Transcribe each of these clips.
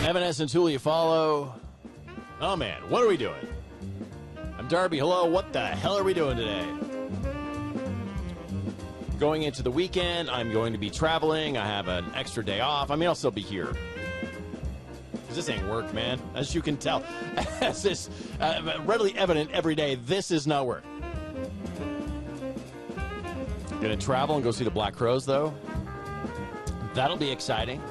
Evan S. and Tulia follow. Oh, man, what are we doing? I'm Darby. Hello, what the hell are we doing today? Going into the weekend, I'm going to be traveling. I have an extra day off. I mean, I'll still be here. Because this ain't work, man. As you can tell. As is readily evident every day, this is not work. Gonna travel and go see the Black Crowes, though. That'll be exciting.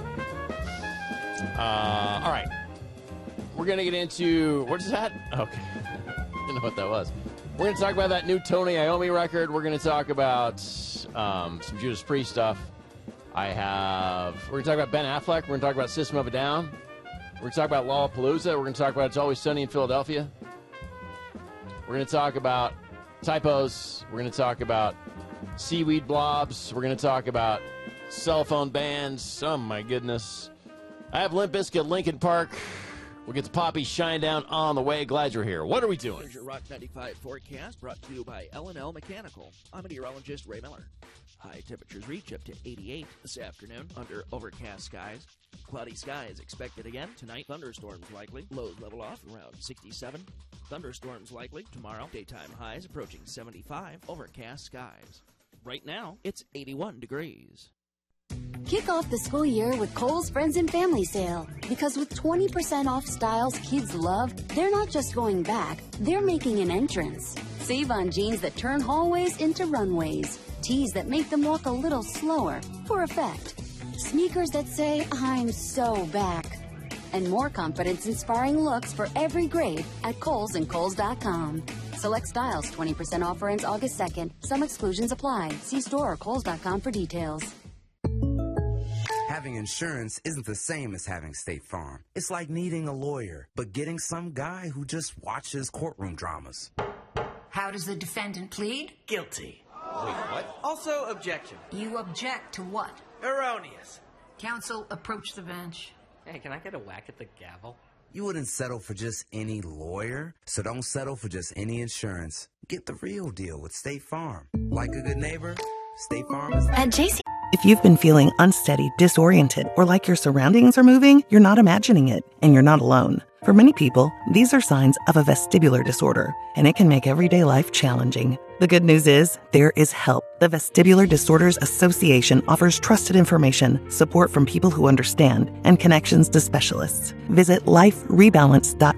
All right. We're going to get into... What is that? Okay. Didn't know what that was. We're going to talk about that new Tony Iommi record. We're going to talk about some Judas Priest stuff. We're going to talk about Ben Affleck. We're going to talk about System of a Down. We're going to talk about Lollapalooza. We're going to talk about It's Always Sunny in Philadelphia. We're going to talk about typos. We're going to talk about seaweed blobs. We're going to talk about cell phone bans. Oh, my goodness. I have Limp Bizkit, Linkin Park. We'll get to Poppy Shinedown on the way. Glad you're here. What are we doing? Here's your Rock 95 forecast brought to you by L&L Mechanical. I'm meteorologist Ray Miller. High temperatures reach up to 88 this afternoon under overcast skies. Cloudy skies expected again tonight. Thunderstorms likely. Lows level off around 67. Thunderstorms likely tomorrow. Daytime highs approaching 75. Overcast skies. Right now, it's 81 degrees. Kick off the school year with Kohl's Friends and Family Sale. Because with 20% off styles kids love, they're not just going back, they're making an entrance. Save on jeans that turn hallways into runways. Tees that make them walk a little slower, for effect. Sneakers that say, I'm so back. And more confidence-inspiring looks for every grade at Kohl's and Kohl's.com. Select styles, 20% offer ends August 2nd. Some exclusions apply. See store or Kohl's.com for details. Having insurance isn't the same as having State Farm. It's like needing a lawyer, but getting some guy who just watches courtroom dramas. How does the defendant plead? Guilty. Wait, what? Also, objection. You object to what? Erroneous. Counsel, approach the bench. Hey, can I get a whack at the gavel? You wouldn't settle for just any lawyer, so don't settle for just any insurance. Get the real deal with State Farm. Like a good neighbor, State Farm is... At JC. If you've been feeling unsteady, disoriented, or like your surroundings are moving, you're not imagining it, and you're not alone. For many people, these are signs of a vestibular disorder, and it can make everyday life challenging. The good news is, there is help. The Vestibular Disorders Association offers trusted information, support from people who understand, and connections to specialists. Visit liferebalance.com